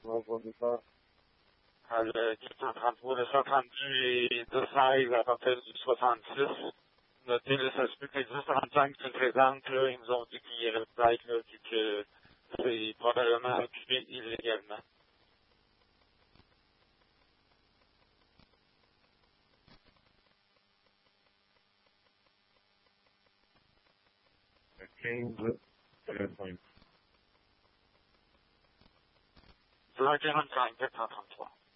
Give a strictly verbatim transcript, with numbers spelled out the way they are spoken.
vois, je vois ça. Ah, le quatre cent trente-trois, le cent trente-deux et deux cent seize à partir du soixante-six. Notez, là, ça se peut que les dix trente-cinq se présentent, là, ils nous ont dit qu'ils iraient peut-être, là, vu que c'est probablement occupé illégalement. quinze, trente-cinq. cent quarante-cinq, quatre cent trente-trois.